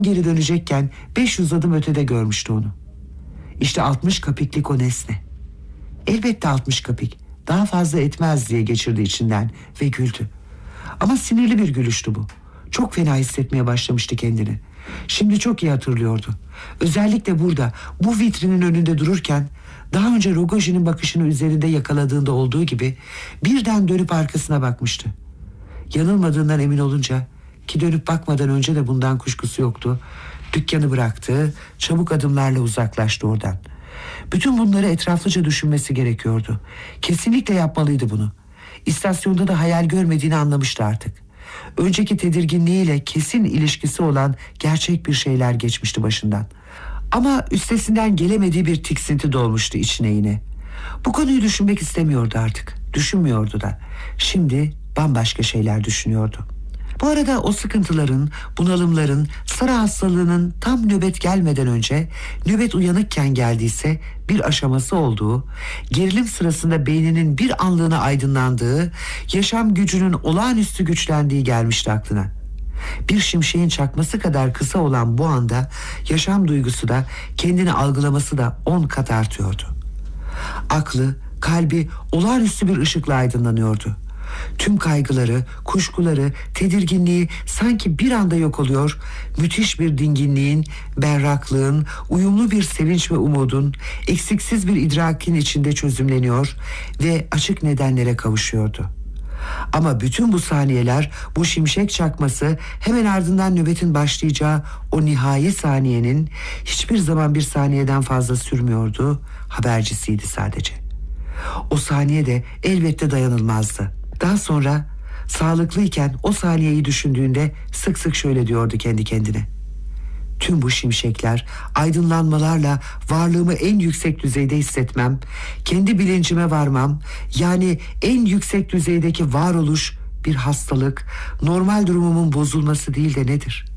Geri dönecekken 500 adım ötede görmüştü onu. İşte 60 kapiklik o nesne. Elbette 60 kapik, daha fazla etmez diye geçirdi içinden ve güldü. Ama sinirli bir gülüştü bu. Çok fena hissetmeye başlamıştı kendini. Şimdi çok iyi hatırlıyordu. Özellikle burada, bu vitrinin önünde dururken, daha önce Rogojin'in bakışını üzerinde yakaladığında olduğu gibi birden dönüp arkasına bakmıştı. Yanılmadığından emin olunca, ki dönüp bakmadan önce de bundan kuşkusu yoktu, dükkanı bıraktı, çabuk adımlarla uzaklaştı oradan. Bütün bunları etraflıca düşünmesi gerekiyordu. Kesinlikle yapmalıydı bunu. İstasyonda da hayal görmediğini anlamıştı artık. Önceki tedirginliğiyle kesin ilişkisi olan gerçek bir şeyler geçmişti başından. Ama üstesinden gelemediği bir tiksinti dolmuştu içine yine. Bu konuyu düşünmek istemiyordu artık. Düşünmüyordu da. Şimdi bambaşka şeyler düşünüyordu. Bu arada o sıkıntıların, bunalımların, sarı hastalığının tam nöbet gelmeden önce, nöbet uyanıkken geldiyse bir aşaması olduğu, gerilim sırasında beyninin bir anlığına aydınlandığı, yaşam gücünün olağanüstü güçlendiği gelmişti aklına. Bir şimşeğin çakması kadar kısa olan bu anda yaşam duygusu da kendini algılaması da 10 kat artıyordu. Aklı, kalbi olağanüstü bir ışıkla aydınlanıyordu. Tüm kaygıları, kuşkuları, tedirginliği sanki bir anda yok oluyor, müthiş bir dinginliğin, berraklığın, uyumlu bir sevinç ve umudun, eksiksiz bir idrakin içinde çözümleniyor ve açık nedenlere kavuşuyordu. Ama bütün bu saniyeler, bu şimşek çakması, hemen ardından nöbetin başlayacağı o nihai saniyenin hiçbir zaman bir saniyeden fazla sürmüyordu, habercisiydi sadece. O saniye de elbette dayanılmazdı. Daha sonra sağlıklıyken o saniyeyi düşündüğünde sık sık şöyle diyordu kendi kendine: tüm bu şimşekler, aydınlanmalarla varlığımı en yüksek düzeyde hissetmem, kendi bilincime varmam, yani en yüksek düzeydeki varoluş bir hastalık, normal durumumun bozulması değil de nedir?